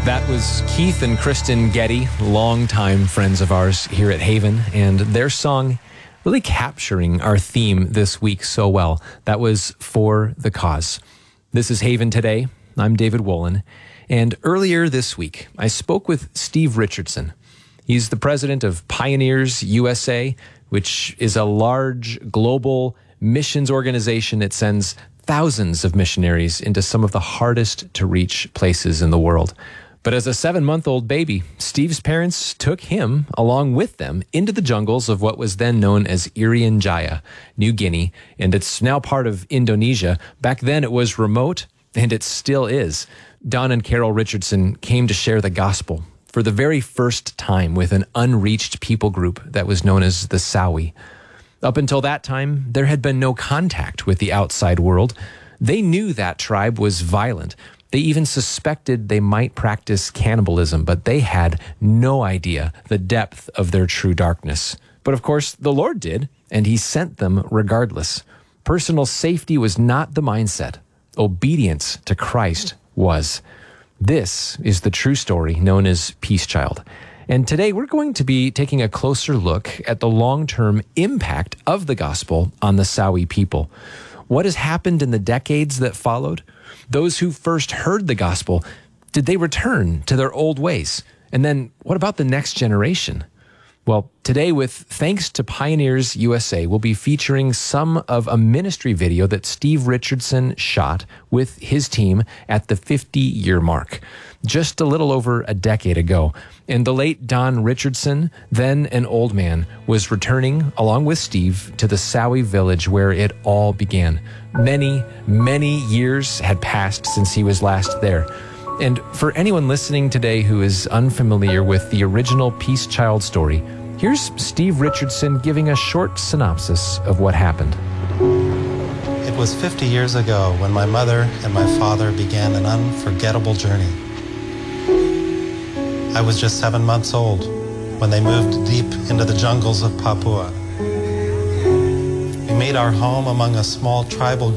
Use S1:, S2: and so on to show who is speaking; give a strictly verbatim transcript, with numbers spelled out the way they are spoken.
S1: That was Keith and Kristen Getty, longtime friends of ours here at Haven, and their song really capturing our theme this week so well. That was For the Cause. This is Haven Today. I'm David Wolin, and earlier this week, I spoke with Steve Richardson. He's the president of Pioneers U S A, which is a large global missions organization that sends thousands of missionaries into some of the hardest to reach places in the world. But as a seven-month-old baby, Steve's parents took him, along with them, into the jungles of what was then known as Irian Jaya, New Guinea, and it's now part of Indonesia. Back then it was remote, and it still is. Don and Carol Richardson came to share the gospel for the very first time with an unreached people group that was known as the Sawi. Up until that time, there had been no contact with the outside world. They knew that tribe was violent. They even suspected they might practice cannibalism, but they had no idea the depth of their true darkness. But of course, the Lord did, and he sent them regardless. Personal safety was not the mindset. Obedience to Christ was. This is the true story known as Peace Child. And today we're going to be taking a closer look at the long-term impact of the gospel on the Sawi people. What has happened in the decades that followed? Those who first heard the gospel, did they return to their old ways? And then what about the next generation? Well, today with Thanks to Pioneers U S A, we'll be featuring some of a ministry video that Steve Richardson shot with his team at the fifty-year mark, just a little over a decade ago. And the late Don Richardson, then an old man, was returning, along with Steve, to the Sawi village where it all began. Many, many years had passed since he was last there. And for anyone listening today who is unfamiliar with the original Peace Child story, here's Steve Richardson giving a short synopsis of what happened.
S2: It was fifty years ago when my mother and my father began an unforgettable journey. I was just seven months old when they moved deep into the jungles of Papua. We made our home among a small tribal